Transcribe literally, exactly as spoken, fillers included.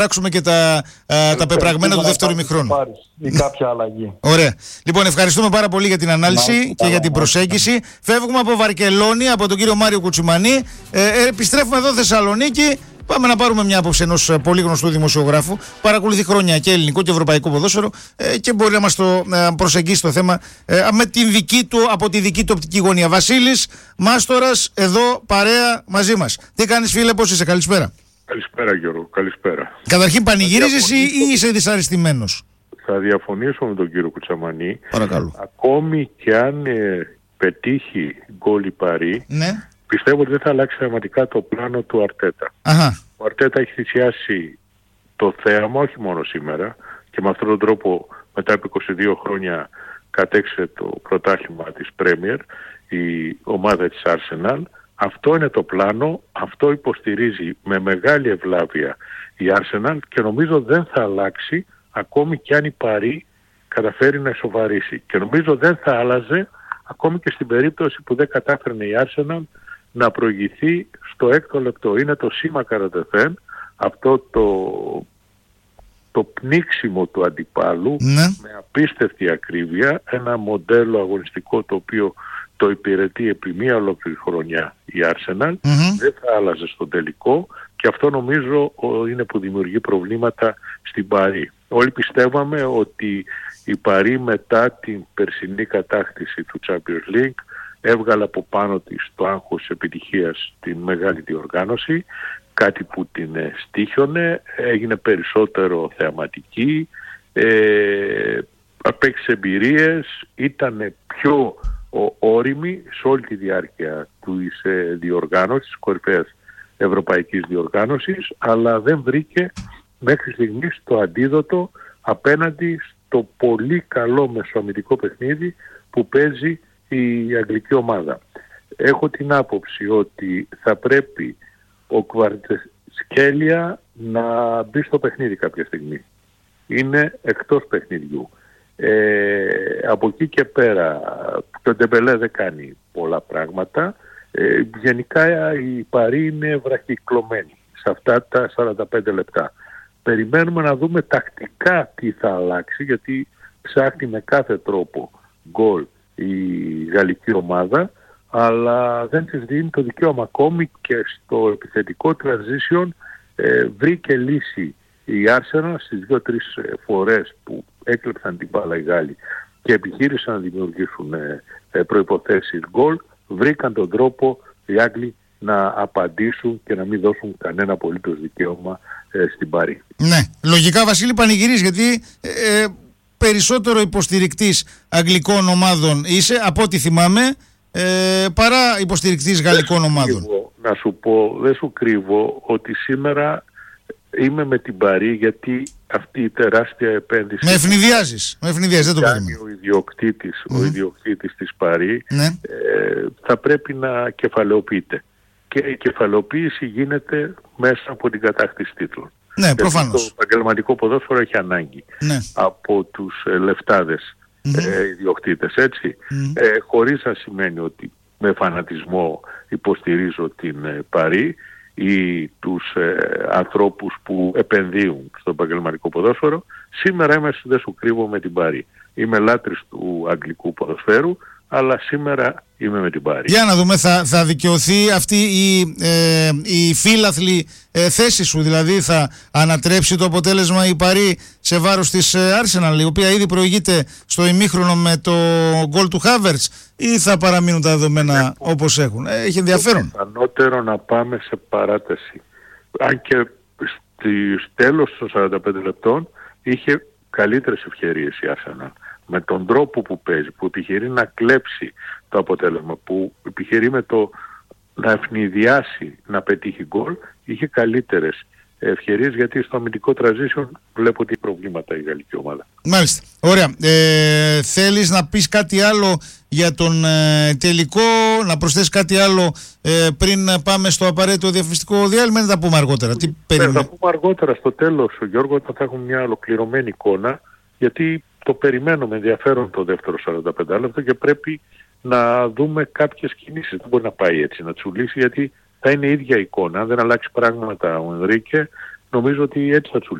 πράξουμε και τα, ε, τα πεπραγμένα του δεύτερου ημιχρόνου. Ή κάποια αλλαγή. Ωραία. Λοιπόν, ευχαριστούμε πάρα πολύ για την ανάλυση να, και καλά, για την προσέγγιση. Να. Φεύγουμε από Βαρκελόνη, από τον κύριο Μάριο Κουτσιμανή. Ε, ε, επιστρέφουμε εδώ Θεσσαλονίκη. Πάμε να πάρουμε μια άποψη ενός πολύ γνωστού δημοσιογράφου. Παρακολουθεί χρόνια και ελληνικό και ευρωπαϊκό ποδόσφαιρο ε, και μπορεί να μας το ε, προσεγγίσει το θέμα ε, με την δική του, από τη δική του οπτική γωνία. Βασίλης Μάστορας, εδώ παρέα μαζί μας. Τι κάνεις, φίλε, πώς είσαι? Καλησπέρα. Καλησπέρα, Γιώργο. Καλησπέρα. Καταρχήν, πανηγύριζες ή, ή είσαι δυσαρεστημένος? Θα διαφωνήσω με τον κύριο Κουτσαμανή. Παρακαλώ. Ακόμη και αν ε, πετύχει γκολ η Παρί, ναι, πιστεύω ότι δεν θα αλλάξει θεαματικά το πλάνο του Αρτέτα. Αχα. Ο Αρτέτα έχει θυσιάσει το θέαμα, όχι μόνο σήμερα, και με αυτόν τον τρόπο μετά από είκοσι δύο χρόνια κατέξε το πρωτάθλημα της Πρέμιερ, η ομάδα της Arsenal. Αυτό είναι το πλάνο, αυτό υποστηρίζει με μεγάλη ευλάβεια η Arsenal και νομίζω δεν θα αλλάξει ακόμη και αν η Παρί καταφέρει να ισοβαρίσει. Και νομίζω δεν θα άλλαζε ακόμη και στην περίπτωση που δεν κατάφερνε η Arsenal να προηγηθεί στο έκτο λεπτό. Είναι το σήμα καρατεθέν, αυτό το, το πνίξιμο του αντιπάλου, ναι, με απίστευτη ακρίβεια, ένα μοντέλο αγωνιστικό το οποίο το υπηρετεί επί μία ολόκληρη χρονιά η Arsenal, mm-hmm. δεν θα άλλαζε στο τελικό και αυτό νομίζω είναι που δημιουργεί προβλήματα στην Παρί. Όλοι πιστεύαμε ότι η Παρί μετά την περσινή κατάκτηση του Champions League έβγαλε από πάνω της το άγχος επιτυχίας την μεγάλη διοργάνωση, κάτι που την στήχιωνε, έγινε περισσότερο θεαματική, ε, απέκτησε εμπειρίες, ήταν πιο ο, όριμη σε όλη τη διάρκεια της ε, διοργάνωσης, της κορυφαίας ευρωπαϊκής διοργάνωσης, αλλά δεν βρήκε μέχρι στιγμής το αντίδοτο απέναντι στο πολύ καλό μεσοαμυντικό παιχνίδι που παίζει η αγγλική ομάδα. Έχω την άποψη ότι θα πρέπει ο Κβαρτσκέλια να μπει στο παιχνίδι κάποια στιγμή. Είναι εκτός παιχνιδιού. Ε, από εκεί και πέρα το Ντεμπελέ δεν κάνει πολλά πράγματα. Ε, γενικά η Παρί είναι βραχυκλωμένη σε αυτά τα σαράντα πέντε λεπτά. Περιμένουμε να δούμε τακτικά τι θα αλλάξει, γιατί ψάχνει με κάθε τρόπο γκολ η γαλλική ομάδα, αλλά δεν της δίνει το δικαίωμα. Ακόμη και στο επιθετικό transition ε, βρήκε λύση η Arsenal στις δύο-τρεις φορές που έκλεψαν την μπάλα οι Γάλλοι και επιχείρησαν να δημιουργήσουν ε, ε, προϋποθέσεις γκολ, βρήκαν τον τρόπο οι Άγγλοι να απαντήσουν και να μην δώσουν κανένα απολύτως δικαίωμα ε, στην Παρί. Ναι, λογικά, Βασίλη, πανηγυρίζεις, γιατί ε, περισσότερο υποστηρικτής αγγλικών ομάδων είσαι, από ό,τι θυμάμαι, ε, παρά υποστηρικτής γαλλικών ομάδων. Κρύβω, να σου πω, δεν σου κρύβω ότι σήμερα είμαι με την Παρί, γιατί αυτή η τεράστια επένδυση... Με ευνηδιάζεις, με ευνηδιάζεις, δεν το περίμενα. Ο ιδιοκτήτης, mm. ο ιδιοκτήτης της Παρί ναι. ε, θα πρέπει να κεφαλαιοποιείται. Και η κεφαλαιοποίηση γίνεται μέσα από την κατάκτηση τίτλων. Ναι, προφανώς. Το επαγγελματικό ποδόσφαιρο έχει ανάγκη mm. από τους ε, λεφτάδες mm. ε, ιδιοκτήτες, έτσι. Mm. Ε, χωρίς να σημαίνει ότι με φανατισμό υποστηρίζω την ε, Παρί ή τους ε, ανθρώπους που επενδύουν στο επαγγελματικό ποδόσφαιρο. Σήμερα είμαι, δεν σου κρύβω, με την Παρί. Είμαι λάτρης του αγγλικού ποδοσφαίρου, αλλά σήμερα είμαι με την Παρί. Για να δούμε, θα, θα δικαιωθεί αυτή η, ε, η φύλαθλη ε, θέση σου, δηλαδή θα ανατρέψει το αποτέλεσμα η Παρί σε βάρος της ε, Arsenal, η οποία ήδη προηγείται στο ημίχρονο με το γκολ του Havertz, ή θα παραμείνουν τα δεδομένα ναι, όπως έχουν? Ε, έχει ενδιαφέρον. Το πιθανότερο να πάμε σε παράταση. Αν και στο τέλος των σαράντα πέντε λεπτών είχε καλύτερες ευκαιρίες η Arsenal. Με τον τρόπο που παίζει, που επιχειρεί να κλέψει το αποτέλεσμα, που επιχειρεί με το να ευνηδιάσει να πετύχει γκολ, είχε καλύτερες ευκαιρίες, γιατί στο αμυντικό transition βλέπω ότι έχει προβλήματα η γαλλική ομάδα. Μάλιστα. Ωραία. Ε, θέλεις να πεις κάτι άλλο για τον ε, τελικό, να προσθέσεις κάτι άλλο ε, πριν πάμε στο απαραίτητο διαφημιστικό διάλειμμα, ή θα τα πούμε αργότερα? Τι περιμένει? Θα πούμε αργότερα στο τέλος, Γιώργο, όταν θα έχουμε μια ολοκληρωμένη εικόνα, γιατί το περιμένω με ενδιαφέρον το δεύτερο σαράντα πέντε λεπτό και πρέπει να δούμε κάποιες κινήσεις. Δεν μπορεί να πάει έτσι να τσουλήσει, γιατί θα είναι η ίδια εικόνα. Αν δεν αλλάξει πράγματα ο Ενρίκε, νομίζω ότι έτσι θα τους